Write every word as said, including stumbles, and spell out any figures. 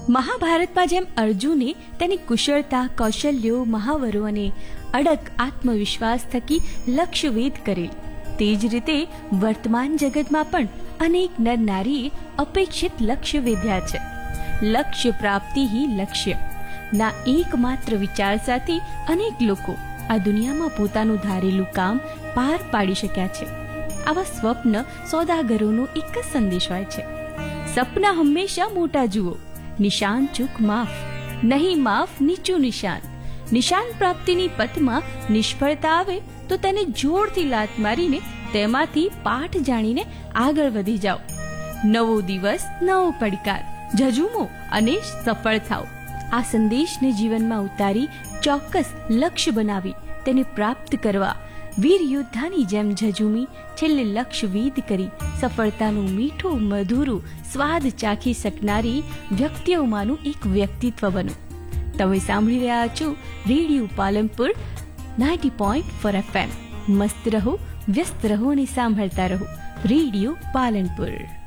મહાભારતમાં જેમ અર્જુને તેની કુશળતા, કૌશલ્યો, મહાવરો અને અડગ આત્મવિશ્વાસ થકી લક્ષ્યવેદ કરેલ, તે જ રીતે વર્તમાન જગતમાં પણ અનેક નર નારીએ અપેક્ષિત લક્ષ્ય વેધ્યા છે. લક્ષ્ય પ્રાપ્તિ હિ લક્ષ્ય ના એકમાત્ર વિચાર સાથે અનેક લોકો આ દુનિયામાં પોતાનું ધારેલું કામ પાર પાડી શક્યા છે. આવા સ્વપ્ન સોદાગરોનો એક જ સંદેશ હોય છે: સપના હંમેશા મોટા જુઓ, નિશાન ચૂક માફ, નહીં માફ નીચું નિશાન. નિશાન પ્રાપ્તિની પથમાં નિષ્ફળતા આવે તો તેને જોરથી લાત મારીને તેમાંથી પાઠ જાણીને આગળ વધી જાઓ. નવો દિવસ, નવો પડકાર, ઝઝુમો અને સફળ થાઓ. આ સંદેશને જીવનમાં ઉતારી ચોક્કસ લક્ષ્ય બનાવી તેને પ્રાપ્ત કરવા વીર યોદ્ધાની જેમ ઝઝુમી છેલ્લે લક્ષ્યવેદ કરી સફળતાનું મીઠું મધુરું સ્વાદ ચાખી શકનારી વ્યક્તિઓમાંનું એક વ્યક્તિત્વ બનો. તમે સાંભળી રહ્યા છો radio Palanpur ninety point four F M. મસ્ત રહો, વ્યસ્ત રહો અને સાંભળતા રહો રેડિયો પાલનપુર.